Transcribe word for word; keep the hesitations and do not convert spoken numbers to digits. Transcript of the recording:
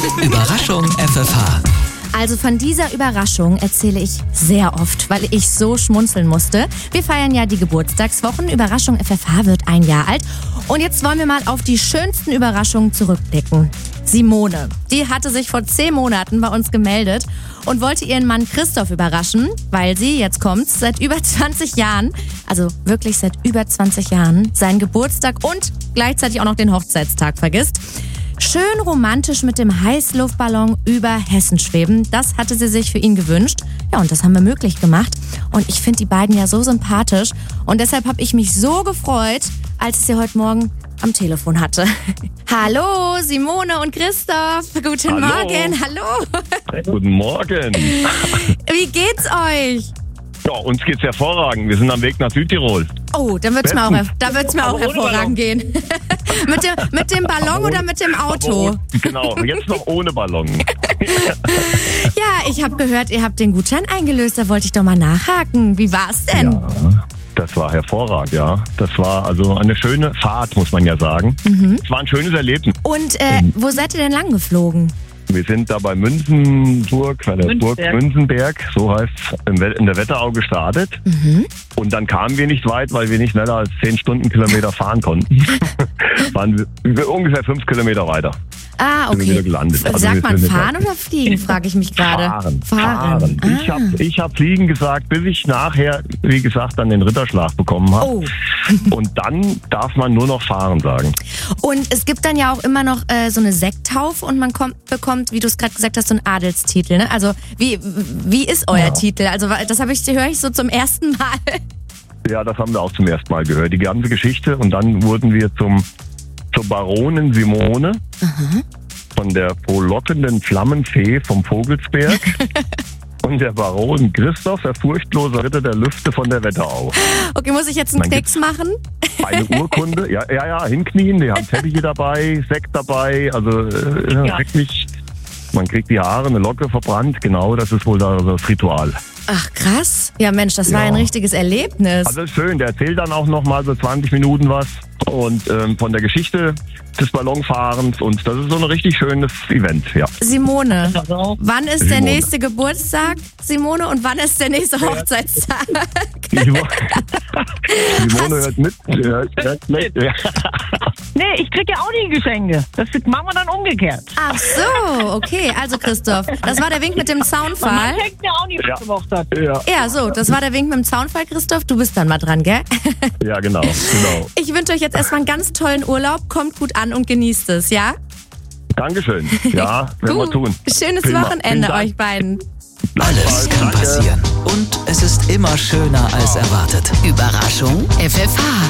Überraschung F F H. Also von dieser Überraschung erzähle ich sehr oft, weil ich so schmunzeln musste. Wir feiern ja die Geburtstagswochen. Überraschung F F H wird ein Jahr alt. Und jetzt wollen wir mal auf die schönsten Überraschungen zurückblicken. Simone, die hatte sich vor zehn Monaten bei uns gemeldet und wollte ihren Mann Christoph überraschen, weil sie, jetzt kommt's, seit über zwanzig Jahren, also wirklich seit über zwanzig Jahren, seinen Geburtstag und gleichzeitig auch noch den Hochzeitstag vergisst. Schön romantisch mit dem Heißluftballon über Hessen schweben, das hatte sie sich für ihn gewünscht. Ja, und das haben wir möglich gemacht. Und ich finde die beiden ja so sympathisch. Und deshalb habe ich mich so gefreut, als ich sie heute Morgen am Telefon hatte. Hallo, Simone und Christoph. Guten Hallo. Morgen. Hallo. Guten Morgen. Wie geht's euch? Ja, uns geht's hervorragend. Wir sind am Weg nach Südtirol. Oh, dann wird's mir auch, da wird's mir auch hervorragend gehen. mit, dem, mit dem Ballon oder mit dem Auto? Aber, genau, jetzt noch ohne Ballon. Ja, ich habe gehört, ihr habt den Gutschein eingelöst. Da wollte ich doch mal nachhaken. Wie war's denn? Ja, das war hervorragend, ja. Das war also eine schöne Fahrt, muss man ja sagen. Mhm. Es war ein schönes Erlebnis. Und äh, wo seid ihr denn lang geflogen? Wir sind da bei Münzenburg, bei der Münzenberg. Burg Münzenberg, so heißt es, in der Wetterau gestartet. Mhm. Und dann kamen wir nicht weit, weil wir nicht schneller als zehn Stundenkilometer fahren konnten. Waren wir ungefähr fünf Kilometer weiter. Ah, Sind wir wieder okay. gelandet. Also Sagt wir man sind fahren oder fliegen, frage ich mich gerade. Fahren, Fahren. fahren. Ah. Ich habe ich hab Fliegen gesagt, bis ich nachher, wie gesagt, dann den Ritterschlag bekommen habe. Oh. Und dann darf man nur noch fahren sagen. Und es gibt dann ja auch immer noch äh, so eine Sekttaufe und man kommt, bekommt, wie du es gerade gesagt hast, so einen Adelstitel. Ne? Also wie, wie ist euer Ja. Titel? Also das habe ich, höre ich so zum ersten Mal. Ja, das haben wir auch zum ersten Mal gehört, die ganze Geschichte. Und dann wurden wir zum zur Baronin Simone. Aha. Von der frohlockenden Flammenfee vom Vogelsberg und der Baron Christoph, der furchtlose Ritter der Lüfte von der Wetterau. Okay, muss ich jetzt einen Dann Knicks machen? Eine Urkunde, ja, ja, ja, hinknien, die haben Teppiche dabei, Sekt dabei, also äh, Ja. wirklich, man kriegt die Haare, eine Locke verbrannt, genau, das ist wohl das Ritual. Ach krass. Ja Mensch, das war Ja. ein richtiges Erlebnis. Also ist schön, der erzählt dann auch noch mal so zwanzig Minuten was und ähm, von der Geschichte des Ballonfahrens und das ist so ein richtig schönes Event, ja. Simone, Also, wann ist der Simone. nächste Geburtstag, Simone, und wann ist der nächste Hochzeitstag? Simone, Simone hört mit, hört, hört mit. Ja. nee, ich krieg ja auch nie Geschenke. Das machen wir dann umgekehrt. Ach so, okay. Also Christoph, das war der Wink mit dem Man Zaunfall. schenkt mir auch nie Ja. was zum Hochzeit. Ja, Ja, so, das war der Wink mit dem Zaunfall, Christoph. Du bist dann mal dran, gell? ja, genau, genau. Ich wünsche euch jetzt erstmal einen ganz tollen Urlaub. Kommt gut an und genießt es, ja? Dankeschön. Ja, werden wir Gut. tun. Schönes Prima. Wochenende Vielen Dank. euch beiden. Alles kann Danke. passieren. Und es ist immer schöner als erwartet. Überraschung F F H.